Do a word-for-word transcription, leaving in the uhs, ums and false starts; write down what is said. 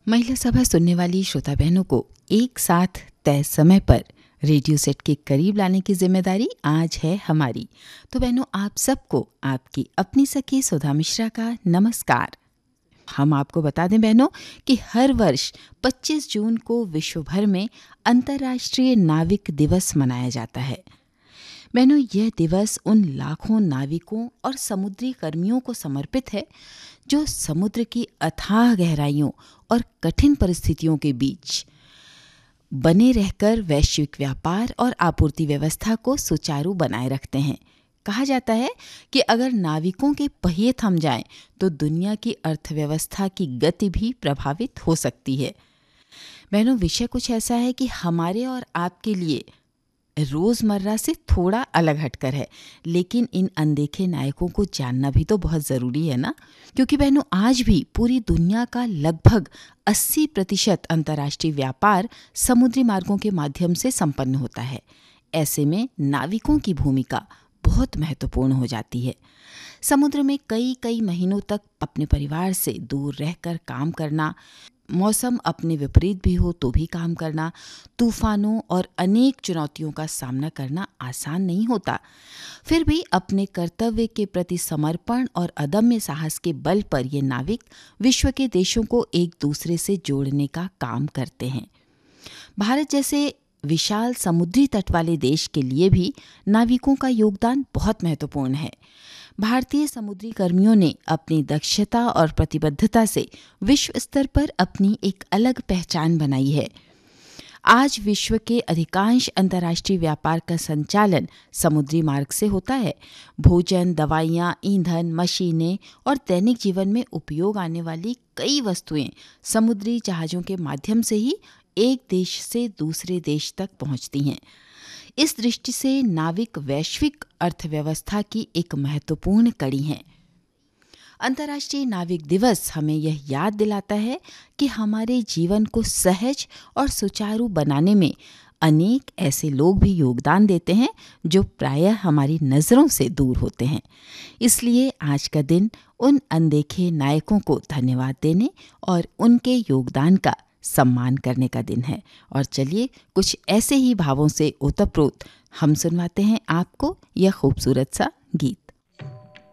महिला सभा सुनने वाली श्रोता बहनों को एक साथ तय समय पर रेडियो सेट के करीब लाने की जिम्मेदारी आज है हमारी। तो बहनों, आप सबको आपकी अपनी सखी सुधा मिश्रा का नमस्कार। हम आपको बता दें बहनों कि हर वर्ष पच्चीस जून को विश्व भर में अंतर्राष्ट्रीय नाविक दिवस मनाया जाता है। बहनों, यह दिवस उन लाखों नाविकों और समुद्री कर्मियों को समर्पित है जो समुद्र की अथाह गहराइयों और कठिन परिस्थितियों के बीच बने रहकर वैश्विक व्यापार और आपूर्ति व्यवस्था को सुचारू बनाए रखते हैं। कहा जाता है कि अगर नाविकों के पहिए थम जाएं तो दुनिया की अर्थव्यवस्था की गति भी प्रभावित हो सकती है। बहनों, विषय कुछ ऐसा है कि हमारे और आपके लिए रोज़मर्रा से थोड़ा अलग हटकर है, लेकिन इन अनदेखे नायकों को जानना भी तो बहुत ज़रूरी है ना। क्योंकि बहनों, आज भी पूरी दुनिया का लगभग अस्सी प्रतिशत अंतर्राष्ट्रीय व्यापार समुद्री मार्गों के माध्यम से संपन्न होता है। ऐसे में नाविकों की भूमिका बहुत महत्वपूर्ण हो जाती है। समुद्र में कई कई महीनों तक अपने परिवार से दूर रहकर काम करना, मौसम अपने विपरीत भी हो तो भी काम करना, तूफानों और अनेक चुनौतियों का सामना करना आसान नहीं होता। फिर भी अपने कर्तव्य के प्रति समर्पण और अदम्य साहस के बल पर ये नाविक विश्व के देशों को एक दूसरे से जोड़ने का काम करते हैं। भारत जैसे विशाल समुद्री तट वाले देश के लिए भी नाविकों का योगदान बहुत महत्वपूर्ण है। भारतीय समुद्री कर्मियों ने अपनी दक्षता और प्रतिबद्धता से विश्व स्तर पर अपनी एक अलग पहचान बनाई है। आज विश्व के अधिकांश अंतर्राष्ट्रीय व्यापार का संचालन समुद्री मार्ग से होता है। भोजन, दवाइयाँ, ईंधन, मशीनें और दैनिक जीवन में उपयोग आने वाली कई वस्तुएं समुद्री जहाज़ों के माध्यम से ही एक देश से दूसरे देश तक पहुंचती हैं। इस दृष्टि से नाविक वैश्विक अर्थव्यवस्था की एक महत्वपूर्ण कड़ी हैं। अंतर्राष्ट्रीय नाविक दिवस हमें यह याद दिलाता है कि हमारे जीवन को सहज और सुचारू बनाने में अनेक ऐसे लोग भी योगदान देते हैं जो प्रायः हमारी नज़रों से दूर होते हैं। इसलिए आज का दिन उन अनदेखे नायकों को धन्यवाद देने और उनके योगदान का सम्मान करने का दिन है। और चलिए कुछ ऐसे ही भावों से ओतप्रोत हम सुनवाते हैं आपको यह खूबसूरत सा गीत।